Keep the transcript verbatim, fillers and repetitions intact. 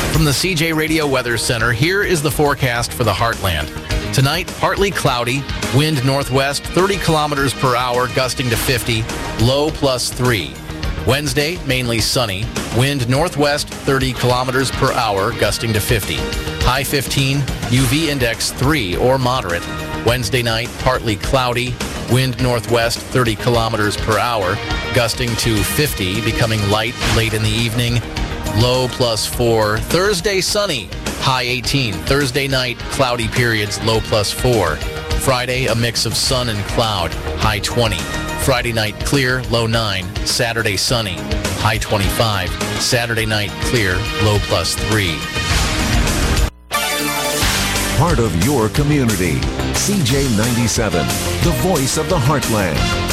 From the C J Radio Weather Center, here is the forecast for the Heartland. Tonight, partly cloudy, wind northwest, thirty kilometers per hour, gusting to fifty, low plus three. Wednesday, mainly sunny, wind northwest, thirty kilometers per hour, gusting to fifty. High fifteen, U V index three or moderate. Wednesday night, partly cloudy, wind northwest, thirty kilometers per hour, gusting to fifty, becoming light late in the evening, low plus four. Thursday, sunny, high eighteen. Thursday night, cloudy periods, low plus four. Friday, a mix of sun and cloud, high twenty. Friday night, clear, low nine. Saturday, sunny, high twenty-five. Saturday night, clear, low plus three. Part of your community. C J ninety-seven, the voice of the Heartland.